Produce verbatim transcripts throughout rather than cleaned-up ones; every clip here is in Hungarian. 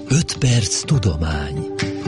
öt perc tudomány.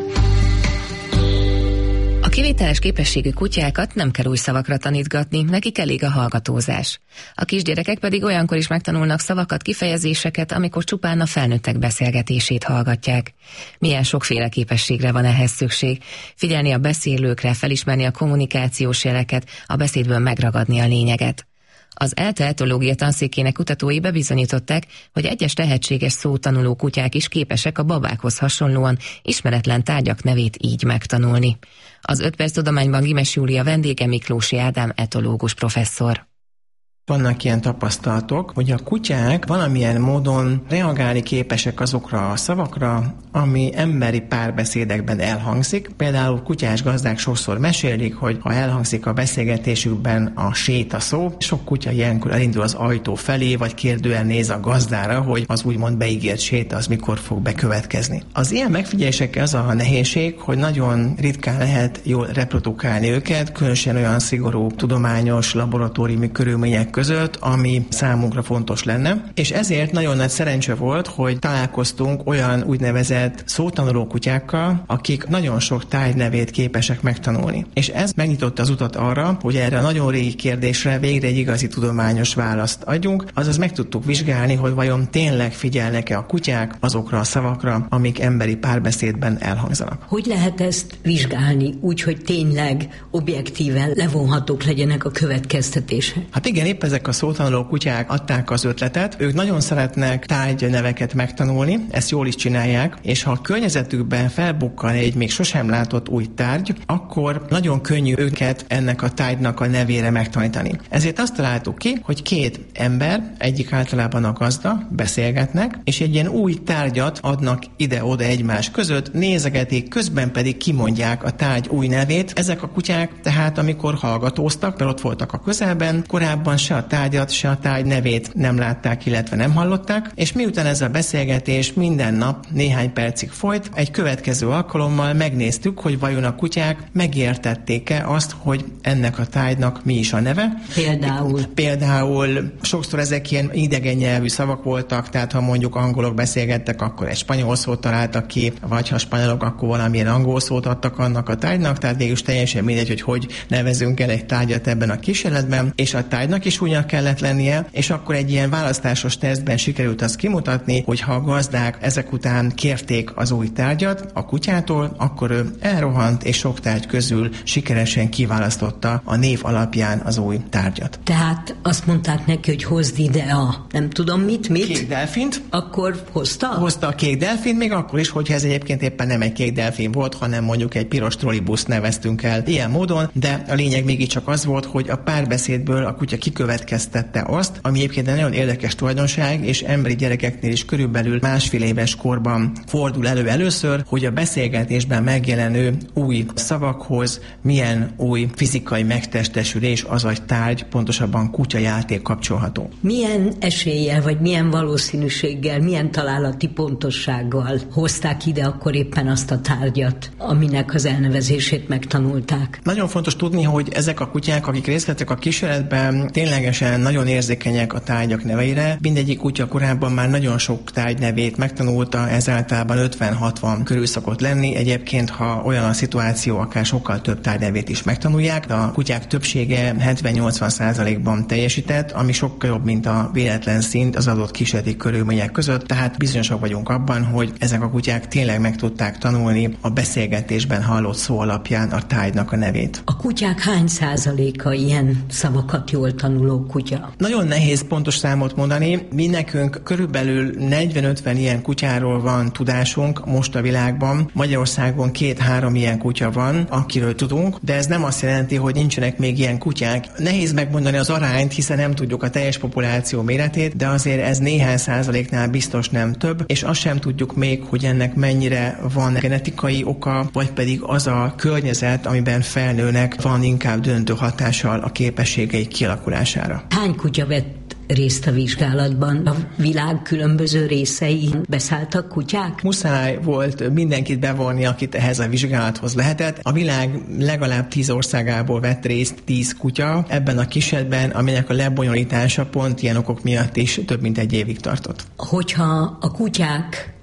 A kivételes képességű kutyákat nem kell új szavakra tanítgatni, nekik elég a hallgatózás. A kisgyerekek pedig olyankor is megtanulnak szavakat, kifejezéseket, amikor csupán a felnőttek beszélgetését hallgatják. Milyen sokféle képességre van ehhez szükség? Figyelni a beszélőkre, felismerni a kommunikációs jeleket, a beszédből megragadni a lényeget. Az ELTE etológia tanszékének kutatói bebizonyították, hogy egyes tehetséges szótanuló kutyák is képesek a babákhoz hasonlóan ismeretlen tárgyak nevét így megtanulni. Az öt perc tudományban Gimes Júlia vendége Miklósi Ádám etológus professzor. Vannak ilyen tapasztalatok, hogy a kutyák valamilyen módon reagálni képesek azokra a szavakra, ami emberi párbeszédekben elhangzik. Például kutyás gazdák sokszor mesélik, hogy ha elhangzik a beszélgetésükben a séta szó, sok kutya ilyenkor elindul az ajtó felé, vagy kérdően néz a gazdára, hogy az úgymond beígért séta az mikor fog bekövetkezni. Az ilyen megfigyelésekkel az a nehézség, hogy nagyon ritkán lehet jól reprodukálni őket, különösen olyan szigorú tudományos laboratóriumi körülmények között, ami számunkra fontos lenne, és ezért nagyon nagy szerencse volt, hogy találkoztunk olyan úgynevezett szótanuló kutyákkal, akik nagyon sok tárgynevét képesek megtanulni. És ez megnyitotta az utat arra, hogy erre a nagyon régi kérdésre végre egy igazi tudományos választ adjunk, azaz meg tudtuk vizsgálni, hogy vajon tényleg figyelnek-e a kutyák azokra a szavakra, amik emberi párbeszédben elhangzanak. Hogy lehet ezt vizsgálni úgy, hogy tényleg objektíven levonhatók legyenek a következtetések? Hát igen, épp ezek a szótanuló kutyák adták az ötletet. Ők nagyon szeretnek tárgyneveket megtanulni, ezt jól is csinálják, és ha a környezetükben felbukkan egy még sosem látott új tárgy, akkor nagyon könnyű őket ennek a tárgynak a nevére megtanítani. Ezért azt találtuk ki, hogy két ember, egyik általában a gazda, beszélgetnek, és egy ilyen új tárgyat adnak ide-oda egymás között, nézegetik, közben pedig kimondják a tárgy új nevét. Ezek a kutyák tehát, amikor hallgatóztak, mert ott voltak a közelben, korábban se a tárgyat, se a tárgy nevét nem látták, illetve nem hallották, és miután ez a beszélgetés minden nap néhány percig folyt, egy következő alkalommal megnéztük, hogy vajon a kutyák megértették-e azt, hogy ennek a tárgynak mi is a neve. Például? Például sokszor ezek ilyen idegen nyelvű szavak voltak, tehát ha mondjuk angolok beszélgettek, akkor egy spanyol szót találtak ki, vagy ha spanyolok, akkor valamilyen angol szót adtak annak a tárgynak, tehát végül teljesen mindegy, hogy hogy nevezünk el egy tárgyat ebben a kísérletben, és a tárgynak is újnak kellett lennie, és akkor egy ilyen választásos tesztben sikerült azt kimutatni, hogy ha a gazdák ezek után kérték az új tárgyat a kutyától, akkor ő elrohant, és sok tárgy közül sikeresen kiválasztotta a név alapján az új tárgyat. Tehát azt mondták neki, hogy hozd ide a nem tudom mit, mit? Kék delfint. Akkor hozta? Hozta a kék delfint, még akkor is, hogyha ez egyébként éppen nem egy kék delfin volt, hanem mondjuk egy piros trollibuszt neveztünk el ilyen módon, de a lényeg mégiscsak az volt, hogy a párbeszédből a kutya kikövetkeztette azt, ami egyébként egy nagyon érdekes tulajdonság, és emberi gyerekeknél is körülbelül másfél éves korban fordul elő először, hogy a beszélgetésben megjelenő új szavakhoz milyen új fizikai megtestesülés, azaz tárgy, pontosabban kutyajáték kapcsolható. Milyen eséllyel, vagy milyen valószínűséggel, milyen találati pontossággal hozták ide akkor éppen azt a tárgyat, aminek az elnevezését megtanulták? Nagyon fontos tudni, hogy ezek a kutyák, akik részt vettek a kísérletben, ténylegesen nagyon érzékenyek a tárgyak neveire. Mindegyik kutya korábban már nagyon sok tárgy nevét megtanulta, ez általában ötven-hatvan körül szokott lenni. Egyébként, ha olyan a szituáció, akár sokkal több tárgy nevét is megtanulják, de a kutyák többsége hetven-nyolcvan százalékban teljesített, ami sokkal jobb, mint a véletlen szint az adott kísérleti körülmények között, tehát bizonyosak vagyunk abban, hogy ezek a kutyák tényleg meg tudták tanulni a beszélgetésben hallott szó alapján a tárgynak a nevét. A kutyák hány százaléka ilyen szavakat jól tanuló kutya? Nagyon nehéz pontos számot mondani. Mi nekünk körülbelül negyven-ötven ilyen kutyáról van tudásunk most a világban. Magyarországon két-három ilyen kutya van, akiről tudunk, de ez nem azt jelenti, hogy nincsenek még ilyen kutyák. Nehéz megmondani az arányt, hiszen nem tudjuk a teljes populáció méretét, de azért ez néhány százaléknál biztos nem több, és azt sem tudjuk még, hogy ennek mennyire van genetikai oka, vagy pedig az a környezet, amiben felnőnek, van inkább döntő hatással a képességeik kialakulására. Hány kutya vett részt a vizsgálatban? A világ különböző részein beszálltak kutyák? Muszáj volt mindenkit bevonni, akit ehhez a vizsgálathoz lehetett. A világ legalább tíz országából vett részt tíz kutya ebben a kísérletben, aminek a lebonyolítása pont ilyen okok miatt is több mint egy évig tartott. Hogyha a kutyák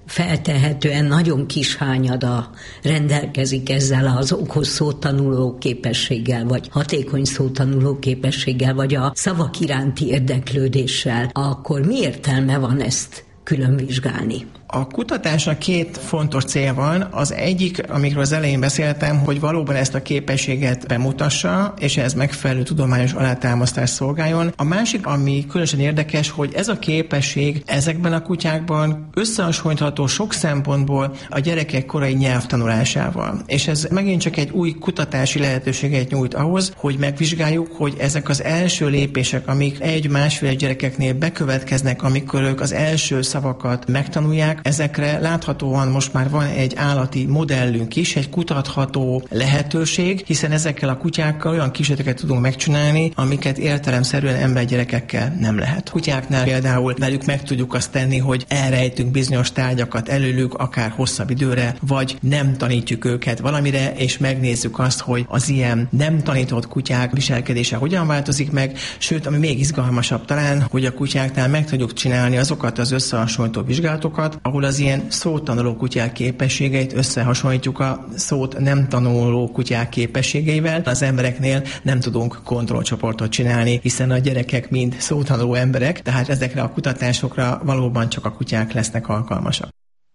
feltehetően nagyon kis hányada rendelkezik ezzel az okos szótanuló képességgel, vagy hatékony szótanuló képességgel, vagy a szavak iránti érdeklődéssel, akkor mi értelme van ezt külön vizsgálni? A kutatásnak két fontos cél van. Az egyik, amikről az elején beszéltem, hogy valóban ezt a képességet bemutassa, és ez megfelelő tudományos alátámasztás szolgáljon. A másik, ami különösen érdekes, hogy ez a képesség ezekben a kutyákban összehasonlítható sok szempontból a gyerekek korai nyelvtanulásával. És ez megint csak egy új kutatási lehetőséget nyújt ahhoz, hogy megvizsgáljuk, hogy ezek az első lépések, amik egy-másfél gyerekeknél bekövetkeznek, amikor ők az első szavakat megtanulják, ezekre láthatóan most már van egy állati modellünk is, egy kutatható lehetőség, hiszen ezekkel a kutyákkal olyan kísérleteket tudunk megcsinálni, amiket értelemszerűen embergyerekekkel nem lehet. Kutyáknál például velük meg tudjuk azt tenni, hogy elrejtünk bizonyos tárgyakat előlük, akár hosszabb időre, vagy nem tanítjuk őket valamire, és megnézzük azt, hogy az ilyen nem tanított kutyák viselkedése hogyan változik meg, sőt, ami még izgalmasabb talán, hogy a kutyáknál meg tudjuk csinálni azokat az összehasonlító vizsgálatokat, ahol az ilyen szótanuló kutyák képességeit összehasonlítjuk a szót nem tanuló kutyák képességeivel. Az embereknél nem tudunk kontrollcsoportot csinálni, hiszen a gyerekek mind szótanuló emberek, tehát ezekre a kutatásokra valóban csak a kutyák lesznek alkalmasak.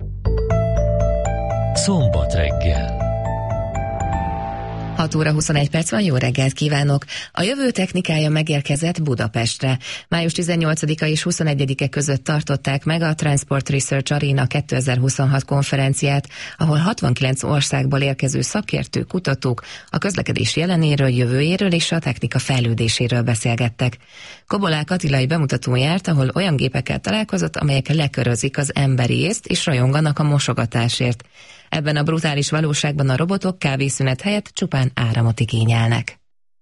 Szombat reggel. hat óra huszonegy perc van, jó reggelt kívánok! A jövő technikája megérkezett Budapestre. május tizennyolcadika és huszonegyedike között tartották meg a Transport Research Arena kétezer-huszonhat konferenciát, ahol hatvankilenc országból érkező szakértők, kutatók a közlekedés jelenéről, jövőjéről és a technika fejlődéséről beszélgettek. Kobolák Attila egy bemutatón járt, ahol olyan gépekkel találkozott, amelyek lekörözik az emberi észt és rajonganak a mosogatásért. Ebben a brutális valóságban a robotok kávészünet helyett csupán áramot igényelnek.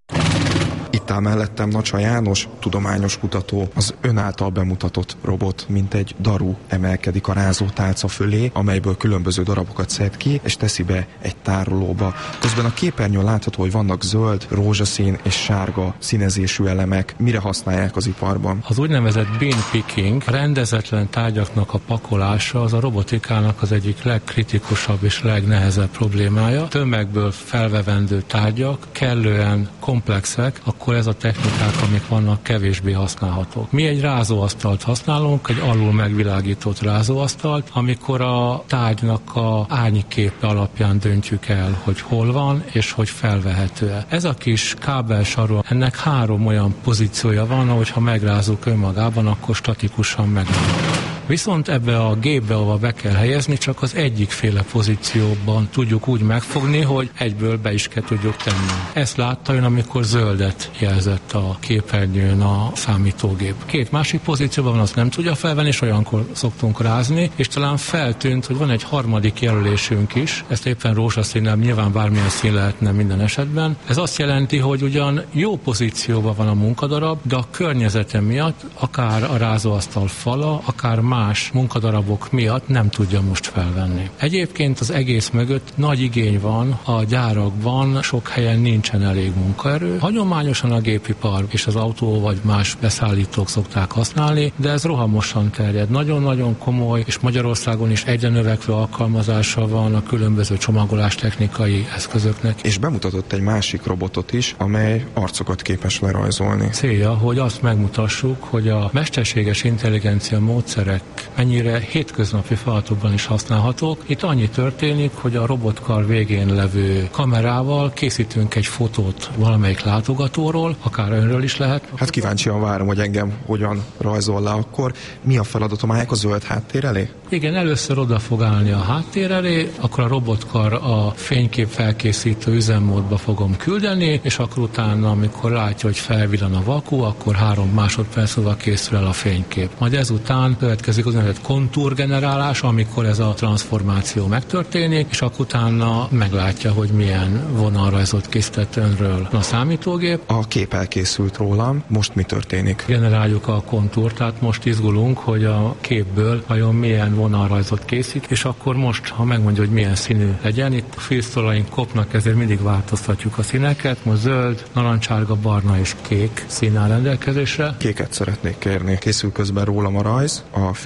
Itt áll mellettem Nacsa János, tudományos kutató. Az ön által bemutatott robot, mint egy daru emelkedik a rázótálca fölé, amelyből különböző darabokat szed ki, és teszi be egy tárolóba. Közben a képernyőn látható, hogy vannak zöld, rózsaszín és sárga színezésű elemek. Mire használják az iparban? Az úgynevezett bin picking, a rendezetlen tárgyaknak a pakolása az a robotikának az egyik legkritikusabb és legnehezebb problémája. Tömegből felvevendő tárgyak kellően komplexek, akkor ez a technikák, amik vannak, kevésbé használhatók. Mi egy rázóasztalt használunk, egy alul megvilágított rázóasztalt, amikor a tárgynak a árnyképe alapján döntjük el, hogy hol van, és hogy felvehető-e. Ez a kis kábelsaru, ennek három olyan pozíciója van, ahogyha megrázunk önmagában, akkor statikusan megáll. Viszont ebbe a gépbe, ahova be kell helyezni, csak az egyikféle pozícióban tudjuk úgy megfogni, hogy egyből be is kell tudjuk tenni. Ezt látta ön, amikor zöldet jelzett a képernyőn a számítógép. Két másik pozícióban van, azt nem tudja felvenni, és olyankor szoktunk rázni, és talán feltűnt, hogy van egy harmadik jelölésünk is, ezt éppen rózsaszínnel, nyilván bármilyen szín lehetne minden esetben. Ez azt jelenti, hogy ugyan jó pozícióban van a munkadarab, de a környezete miatt, akár a rázóasztal fala, akár más munkadarabok miatt nem tudja most felvenni. Egyébként az egész mögött nagy igény van, a gyárakban sok helyen nincsen elég munkaerő. Hagyományosan a gépipar és az autó vagy más beszállítók szokták használni, de ez rohamosan terjed. Nagyon-nagyon komoly, és Magyarországon is egyre növekvő alkalmazása van a különböző csomagolástechnikai eszközöknek. És bemutatott egy másik robotot is, amely arcokat képes lerajzolni. Célja, hogy azt megmutassuk, hogy a mesterséges intelligencia módszerek mennyire hétköznapi feladatokban is használhatók. Itt annyi történik, hogy a robotkar végén levő kamerával készítünk egy fotót valamelyik látogatóról, akár önről is lehet. Hát kíváncsian várom, hogy engem hogyan rajzol le akkor. Mi a feladatom, állják a zöld háttér elé? Igen, először oda fog állni a háttér elé, akkor a robotkar a fénykép felkészítő üzemmódba fogom küldeni, és akkor utána, amikor látja, hogy felvillan a vakú, akkor három másodperc múlva készül el a fénykép. Majd ezután következik az úgynevezett kontúrgenerálás, amikor ez a transformáció megtörténik, és akkor utána meglátja, hogy milyen vonalrajzot készített önről a számítógép. A kép elkészült rólam, most mi történik? Generáljuk a kontúrt, tehát most izgulunk, hogy a képből vajon milyen vonalrajzot készít, és akkor most, ha megmondja, hogy milyen színű legyen, itt a filztollaink kopnak, ezért mindig változtatjuk a színeket, most zöld, narancsárga, barna és kék szín áll rendelkezésre. Kéket szeretnék kérni. Készül közben rólam a rajz, a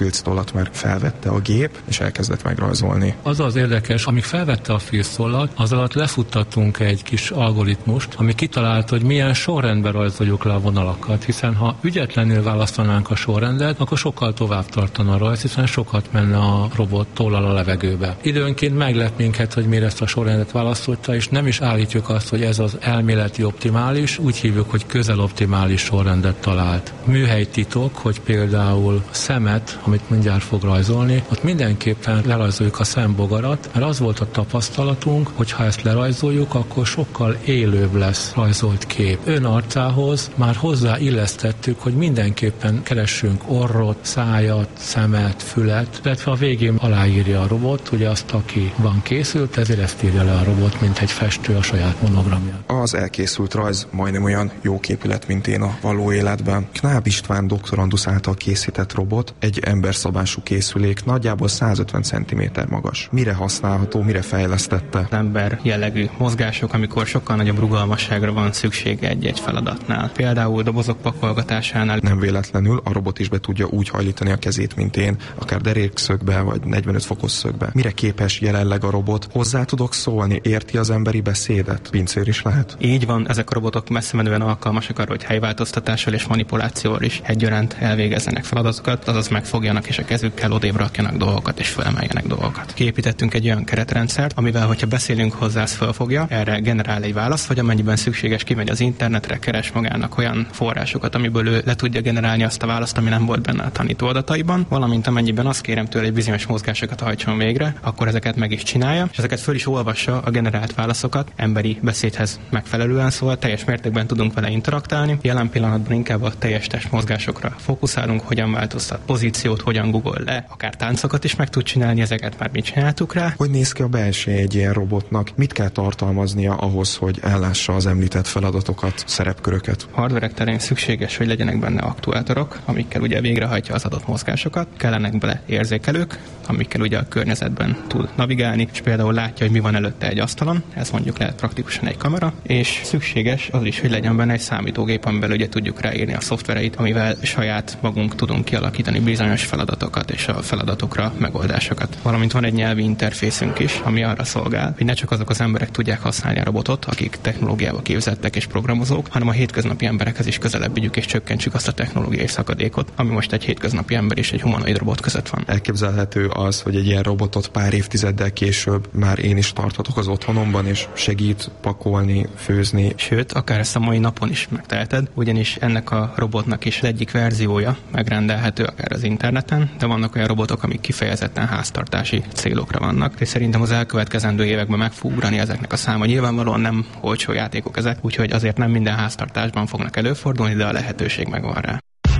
filctollat már felvette a gép, és elkezdett megrajzolni. Az az érdekes, amíg felvette a filctollat, az alatt lefuttattunk egy kis algoritmust, ami kitalálta, hogy milyen sorrendben rajzoljuk le a vonalakat, hiszen ha ügyetlenül választanánk a sorrendet, akkor sokkal tovább tartana a rajz, hiszen sokat menne a robot tollal a levegőbe. Időnként meglep minket, hogy miért ezt a sorrendet választotta, és nem is állítjuk azt, hogy ez az elméleti optimális, úgy hívjuk, hogy közeloptimális sorrendet talált. Műhely titok, hogy például a szemet, amit mindjárt fog rajzolni, ott mindenképpen lerajzoljuk a szembogarat, mert az volt a tapasztalatunk, hogy ha ezt lerajzoljuk, akkor sokkal élőbb lesz rajzolt kép. Ön arcához már hozzá illesztettük, hogy mindenképpen keressünk orrot, szájat, szemet, fület, illetve a végén aláírja a robot, ugye azt, aki van készült, ezért ezt írja le a robot, mint egy festő a saját monogramját. Az elkészült rajz majdnem olyan jó képület, mint én a való életben. Knáb István doktorandusz által készített robot egy emberszabású készülék, nagyjából százötven centiméter magas. Mire használható, mire fejlesztette? Ember jellegű mozgások, amikor sokkal nagyobb rugalmasságra van szükség egy-egy feladatnál. Például dobozok pakolgatásánál. Nem véletlenül a robot is be tudja úgy hajlítani a kezét, mint én, akár derékszögbe vagy negyvenöt fokos szögbe. Mire képes jelenleg a robot? Hozzá tudok szólni? Érti az emberi beszédet? Pincér is lehet? Így van, ezek a robotok messze menően alkalmasak arra, hogy helyváltoztatással és manipulációval is egyaránt elvégezzenek feladatokat, azaz megfogjanak és a kezükkel odébb rakjanak dolgokat és felemeljenek dolgokat. Kiépítettünk egy olyan keretrendszert, amivel, hogyha beszélünk hozzá, az felfogja, erre generál egy választ, vagy amennyiben szükséges, kimegy az internetre, keres magának olyan forrásokat, amiből ő le tudja generálni azt a választ, ami nem volt benne a tanító adataiban, valamint amennyiben azt kérem tőle, hogy bizonyos mozgásokat hajtson végre, akkor ezeket meg is csinálja, és ezeket föl is olvassa a generált válaszokat emberi beszédhez megfelelően, szóval teljes mértékben tudunk vele interaktálni. Jelen pillanatban inkább a teljes testmozgásokra fókuszálunk, hogyan változtat pozíciót, hogyan googol le, akár táncokat is meg tud csinálni, ezeket már mi csináltuk rá. Hogy néz ki a belseje egy ilyen robotnak? Mit kell tartalmaznia ahhoz, hogy ellássa az említett feladatokat, szerepköröket? Hardverek terén szükséges, hogy legyenek benne aktuátorok, amikkel ugye végrehajtja az adott mozgásokat, kellenek bele érzékelők, amikkel ugye a környezetben tud navigálni, és például látja, hogy mi van előtte egy asztalon, ez mondjuk lehet praktikusan egy kamera, és szükséges az is, hogy legyen benne egy számítógép, amivel ugye tudjuk ráírni a szoftvereit, amivel saját magunk tudunk kialakítani bizonyos feladatokat és a feladatokra megoldásokat. Valamint van egy nyelvi interfészünk is, ami arra szolgál, hogy ne csak azok az emberek tudják használni a robotot, akik technológiába képzettek és programozók, hanem a hétköznapi emberekhez is közelebb vigyük és csökkentsük azt a technológiai szakadékot, ami most egy hétköznapi ember és egy humanoid robot között van. Elképzelhető az, hogy egy ilyen robotot pár évtizeddel később már én is tarthatok az otthonomban, és segít pakolni, főzni. Sőt, akár ezt a mai napon is megteheted, ugyanis ennek a robotnak is egyik verziója megrendelhető akár az interneten, de vannak olyan robotok, amik kifejezetten háztartási célokra vannak, és szerintem az elkövetkezendő években meg fog ugrani ezeknek a száma. Nyilvánvalóan nem olcsó játékok ezek, úgyhogy azért nem minden háztartásban fognak előfordulni, de a lehetőség megvan rá.